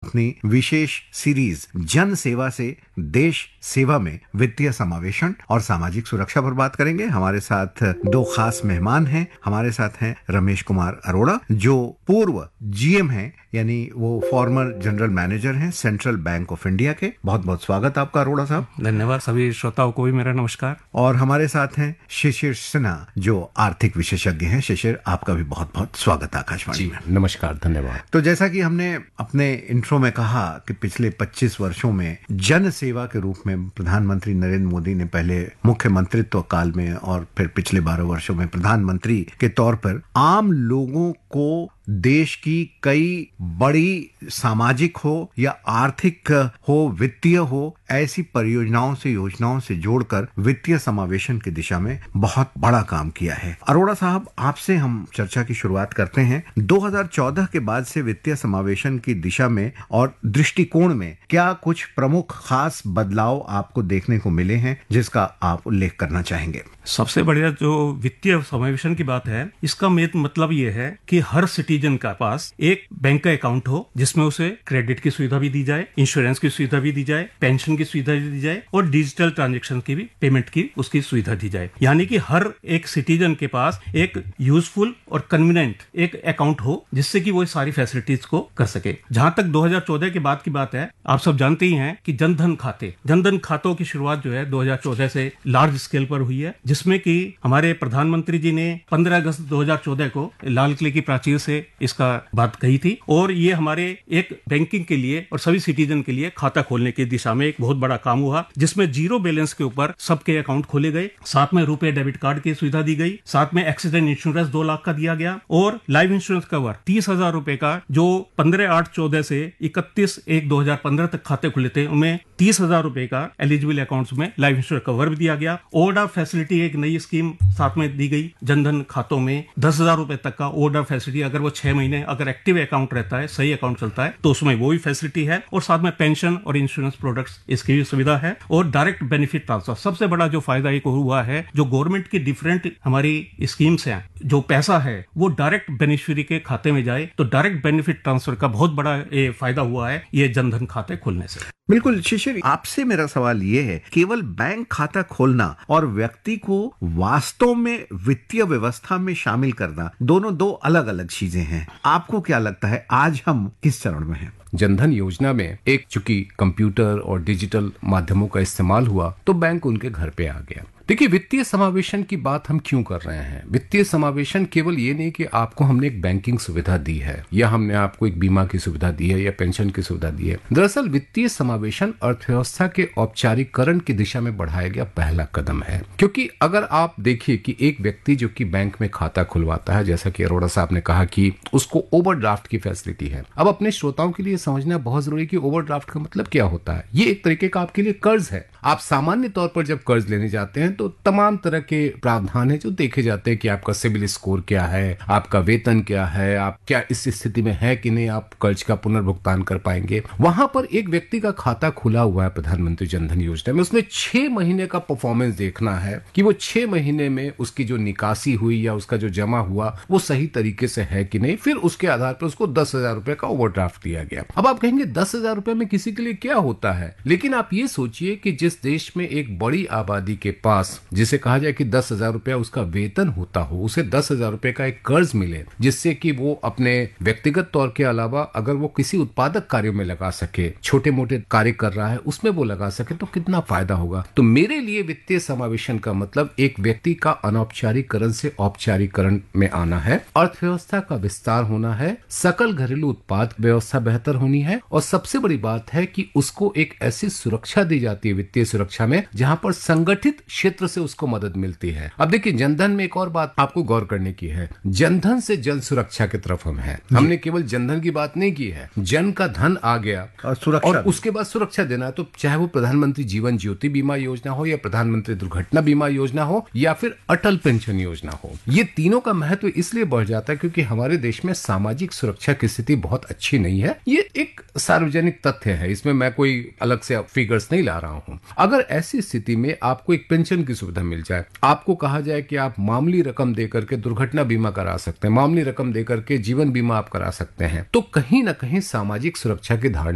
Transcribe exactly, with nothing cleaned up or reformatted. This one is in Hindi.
अपनी विशेष सीरीज जन सेवा से देश सेवा में वित्तीय समावेशन और सामाजिक सुरक्षा पर बात करेंगे। हमारे साथ दो खास मेहमान हैं। हमारे साथ हैं रमेश कुमार अरोड़ा, जो पूर्व जीएम हैं, यानी वो फॉर्मर जनरल मैनेजर हैं सेंट्रल बैंक ऑफ इंडिया के। बहुत बहुत स्वागत आपका अरोड़ा साहब। धन्यवाद। सभी श्रोताओं को भी मेरा नमस्कार। और हमारे साथ हैं शिशिर सिन्हा, जो आर्थिक विशेषज्ञ हैं। शिशिर, आपका भी बहुत बहुत स्वागत आकाशवाणी में। नमस्कार, धन्यवाद। तो जैसा कि हमने अपने इंट्रो में कहा कि पिछले पच्चीस वर्षों में जन सेवा के रूप में प्रधानमंत्री नरेंद्र मोदी ने पहले मुख्यमंत्रित्व काल में और फिर पिछले बारह वर्षों में प्रधानमंत्री के तौर पर आम लोगों को देश की कई बड़ी सामाजिक हो या आर्थिक हो, वित्तीय हो, ऐसी परियोजनाओं से योजनाओं से जोड़कर वित्तीय समावेशन की दिशा में बहुत बड़ा काम किया है। अरोड़ा साहब, आपसे हम चर्चा की शुरुआत करते हैं। दो हज़ार चौदह के बाद से वित्तीय समावेशन की दिशा में और दृष्टिकोण में क्या कुछ प्रमुख खास बदलाव आपको देखने को मिले हैं जिसका आप उल्लेख करना चाहेंगे? सबसे बढ़िया जो वित्तीय समावेशन की बात है, इसका मेन मतलब ये है कि हर सिटीजन का पास एक बैंक का अकाउंट हो जिसमें उसे क्रेडिट की सुविधा भी दी जाए, इंश्योरेंस की सुविधा भी दी जाए, पेंशन की सुविधा भी दी जाए और डिजिटल ट्रांजैक्शन की भी पेमेंट की उसकी सुविधा दी जाए। यानी कि हर एक सिटीजन के पास एक यूजफुल और कन्वीनियंट एक अकाउंट हो जिससे कि वो सारी फैसिलिटीज को कर सके। जहां तक दो हज़ार चौदह के बाद की बात है, आप सब जानते ही हैं कि जनधन खाते जनधन खातों की शुरुआत जो है दो हज़ार चौदह से लार्ज स्केल पर हुई है, जिसमें कि हमारे प्रधानमंत्री जी ने पंद्रह अगस्त दो हज़ार चौदह को लाल किले की प्राचीर से इसका बात कही थी और ये हमारे एक बैंकिंग के लिए और सभी सिटीजन के लिए खाता खोलने की दिशा में एक बहुत बड़ा काम हुआ, जिसमें जीरो बैलेंस के ऊपर सबके अकाउंट खोले गए। साथ में रुपए डेबिट कार्ड की सुविधा दी गई, साथ में एक्सीडेंट इंश्योरेंस दो लाख का दिया गया और लाइफ इंश्योरेंस कवर तीस हजार रुपए का, जो पंद्रह आठ चौदह से इकतीस एक दो हजार पंद्रह तक खाते खुले थे, उनमें तीस हजार रुपए का एलिजिबल अकाउंट्स में लाइफ इंश्योरेंस कवर भी दिया गया। ओवरड्राफ्ट फैसिलिटी एक नई स्कीम साथ में दी गई। जनधन खातों में दस हजार रुपए तक का ओवरड्राफ्ट फैसिलिटी, अगर वो छह महीने अगर एक्टिव अकाउंट रहता है, सही अकाउंट चलता है, तो उसमें वो भी फैसिलिटी है। और साथ में पेंशन और इंश्योरेंस प्रोडक्ट्स इसकी भी सुविधा है। और डायरेक्ट बेनिफिट ट्रांसफर, सबसे बड़ा जो फायदा एक हुआ है, जो गवर्नमेंट की डिफरेंट हमारी स्कीम्स हैं, जो पैसा है वो डायरेक्ट बेनिफिशियरी के खाते में जाए, तो डायरेक्ट बेनिफिट ट्रांसफर का बहुत बड़ा ये फायदा हुआ है ये जनधन खाते खोलने से। बिल्कुल शिशिर, आपसे मेरा सवाल ये है, केवल बैंक खाता खोलना और व्यक्ति को वास्तव में वित्तीय व्यवस्था में शामिल करना, दोनों दो अलग अलग चीजें हैं। आपको क्या लगता है आज हम किस चरण में हैं? जनधन योजना में एक चूंकि कंप्यूटर और डिजिटल माध्यमों का इस्तेमाल हुआ तो बैंक उनके घर पे आ गया। देखिए, वित्तीय समावेशन की बात हम क्यों कर रहे हैं? वित्तीय समावेशन केवल ये नहीं कि आपको हमने एक बैंकिंग सुविधा दी है या हमने आपको एक बीमा की सुविधा दी है या पेंशन की सुविधा दी है। दरअसल वित्तीय समावेशन अर्थव्यवस्था के औपचारिकरण की दिशा में बढ़ाया गया पहला कदम है। क्योंकि अगर आप देखिए कि एक व्यक्ति जो कि बैंक में खाता खुलवाता है, जैसा कि अरोड़ा साहब ने कहा कि उसको ओवरड्राफ्ट की फैसिलिटी है। अब अपने श्रोताओं के लिए समझना बहुत जरूरी कि ओवरड्राफ्ट का मतलब क्या होता है। ये एक तरीके का आपके लिए कर्ज है। आप सामान्य तौर पर जब कर्ज लेने जाते हैं तो तमाम तरह के प्रावधान है जो देखे जाते हैं कि आपका सिविल स्कोर क्या है, आपका वेतन क्या है, आप क्या इस स्थिति में है कि नहीं आप कर्ज का पुनर्भुगतान कर पाएंगे। वहां पर एक व्यक्ति का खाता खुला हुआ है प्रधानमंत्री जनधन योजना में, उसने छह महीने का परफॉर्मेंस देखना है कि वो छह महीने में उसकी जो निकासी हुई या उसका जो जमा हुआ वो सही तरीके से है कि नहीं। फिर उसके आधार पर उसको दस हजार रुपए का ओवरड्राफ्ट दिया गया। अब आप कहेंगे दस हजार रुपए में किसी के लिए क्या होता है, लेकिन आप ये सोचिए कि जिस देश में एक बड़ी आबादी के पास, जिसे कहा जाए कि दस हजार रुपया उसका वेतन होता हो, उसे दस हजार रुपए का एक कर्ज मिले जिससे कि वो अपने व्यक्तिगत तौर के अलावा अगर वो किसी उत्पादक कार्यों में लगा सके, छोटे मोटे कार्य कर रहा है उसमें वो लगा सके, तो कितना फायदा होगा। तो मेरे लिए वित्तीय समावेशन का मतलब एक व्यक्ति का अनौपचारिकरण से औपचारिकरण में आना है, अर्थव्यवस्था का विस्तार होना है, सकल घरेलू उत्पाद व्यवस्था बेहतर होनी है और सबसे बड़ी बात है कि उसको एक ऐसी सुरक्षा दी जाती है वित्तीय सुरक्षा में जहां पर संगठित क्षेत्र से उसको मदद मिलती है। अब देखिए, जनधन में एक और बात आपको गौर करने की है, जनधन से जन सुरक्षा की तरफ हम हैं। हमने केवल जनधन की बात नहीं की है, जन का धन आ गया और सुरक्षा, और उसके बाद सुरक्षा देना, तो चाहे वो प्रधानमंत्री जीवन ज्योति बीमा योजना हो या प्रधानमंत्री दुर्घटना बीमा योजना हो या फिर अटल पेंशन योजना हो, ये तीनों का महत्व इसलिए बढ़ जाता है क्योंकि हमारे देश में सामाजिक सुरक्षा की स्थिति बहुत अच्छी नहीं है। ये एक सार्वजनिक तथ्य है, इसमें मैं कोई अलग से फिगर्स नहीं ला रहा हूं। अगर ऐसी स्थिति में आपको एक पेंशन की सुविधा मिल जाए, आपको कहा जाए कि आप मामूली रकम देकर के दुर्घटना बीमा करा सकते हैं, मामूली रकम देकर के जीवन बीमा आप करा सकते हैं, तो कहीं ना कहीं सामाजिक सुरक्षा की धारणा